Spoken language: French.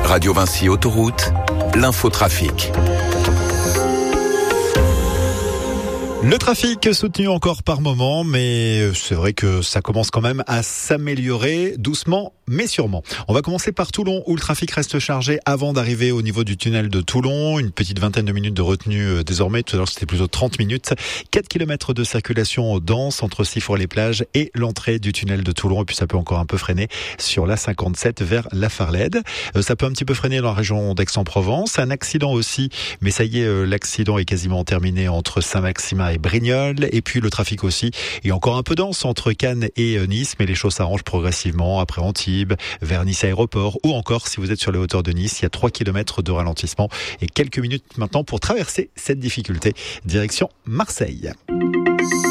Radio Vinci Autoroute, l'infotrafic. Le trafic soutenu encore par moment, mais c'est vrai que ça commence quand même à s'améliorer doucement mais sûrement. On va commencer par Toulon où le trafic reste chargé avant d'arriver au niveau du tunnel de Toulon. Une petite vingtaine de minutes de retenue désormais. Tout à l'heure c'était plutôt 30 minutes. 4 km de circulation dense entre Sifour-les-Plages et l'entrée du tunnel de Toulon. Et puis ça peut encore un peu freiner sur la 57 vers la Farlède. Ça peut un petit peu freiner dans la région d'Aix-en-Provence. Un accident aussi, mais ça y est, l'accident est quasiment terminé entre Saint-Maximin et Brignoles. Et puis le trafic aussi est encore un peu dense entre Cannes et Nice, mais les choses s'arrangent progressivement après Antibes, vers Nice Aéroport, ou encore si vous êtes sur les hauteurs de Nice, il y a 3 km de ralentissement et quelques minutes maintenant pour traverser cette difficulté direction Marseille.